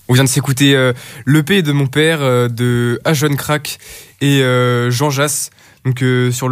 On vient de s'écouter l'EP de mon père, de A Jeune Crack et Jean Jass. Donc sur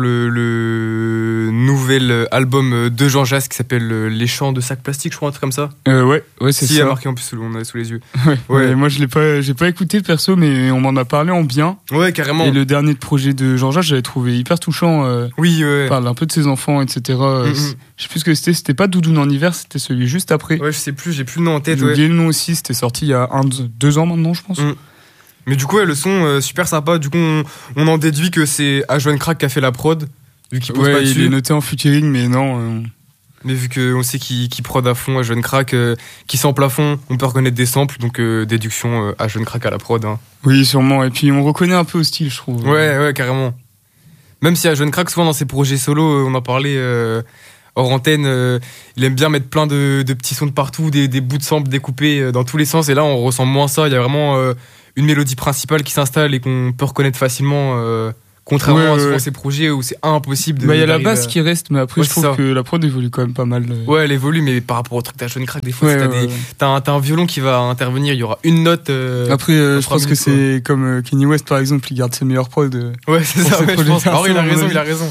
le nouvel album de Jean Jass qui s'appelle Les Chants de Sac Plastique, je crois, un truc comme ça. Ouais, c'est ça. Il y a marqué en plus, on a sous les yeux. Ouais. Moi j'ai pas écouté perso, mais on m'en a parlé en bien. Ouais, carrément. Et le dernier projet de Jean Jass, j'avais trouvé hyper touchant. Oui, ouais. Il parle un peu de ses enfants, etc. Je sais plus ce que c'était pas Doudoune en hiver, c'était celui juste après. Ouais, je sais plus, j'ai plus le nom en tête. J'ai oublié le nom aussi, c'était sorti il y a 2 ans maintenant, je pense. Mais du coup, le son, super sympa. Du coup, on en déduit que c'est A Jeune Crack qui a fait la prod, vu qu'il pose pas dessus. Il est noté en featuring, mais non. Mais vu qu'on sait qu'il prod à fond A Jeune Crack, qui sample à fond, on peut reconnaître des samples, donc déduction A Jeune Crack à la prod. Hein. Oui, sûrement. Et puis on reconnaît un peu au style, je trouve. Ouais, carrément. Même si A Jeune Crack, souvent dans ses projets solo, on en parlait hors antenne, il aime bien mettre plein de petits sons de partout, des bouts de samples découpés dans tous les sens. Et là, on ressent moins ça. Il y a vraiment une mélodie principale qui s'installe et qu'on peut reconnaître facilement, contrairement à souvent ces projets où c'est impossible de. Il y a la basse qui reste, mais après je trouve que la prod évolue quand même pas mal. Ouais, elle évolue, mais par rapport au truc d'A Jeune Crack, des fois, t'as un violon qui va intervenir, il y aura une note. Après, je pense que c'est comme Kanye West par exemple, il garde ses meilleures prods. Ouais, c'est ça, je pense. Alors, il a raison.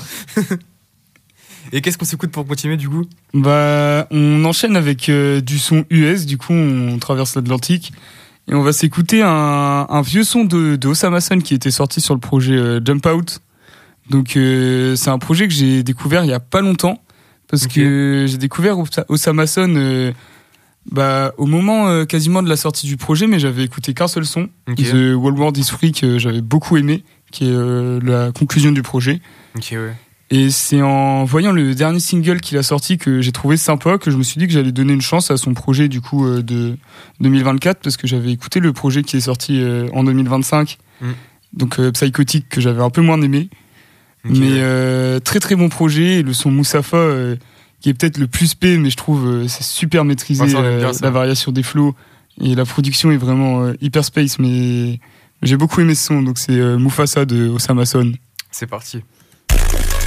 Et qu'est-ce qu'on s'écoute pour continuer du coup ? On enchaîne avec du son US, du coup on traverse l'Atlantique. Et on va s'écouter un vieux son de Osama Son qui était sorti sur le projet Jump Out. Donc c'est un projet que j'ai découvert il y a pas longtemps parce que j'ai découvert Osama Son au moment quasiment de la sortie du projet, mais j'avais écouté qu'un seul son, The Whole World Is Free, que j'avais beaucoup aimé, qui est la conclusion du projet. Et c'est en voyant le dernier single qu'il a sorti que j'ai trouvé sympa, que je me suis dit que j'allais donner une chance à son projet du coup de 2024, parce que j'avais écouté le projet qui est sorti en 2025, donc Psychotic, que j'avais un peu moins aimé. Mais très très bon projet, et le son Moussafa qui est peut-être le plus P, mais je trouve c'est super maîtrisé, la variation des flows, et la production est vraiment hyper space, mais j'ai beaucoup aimé ce son, donc c'est Mufasa de Osama Son. C'est parti.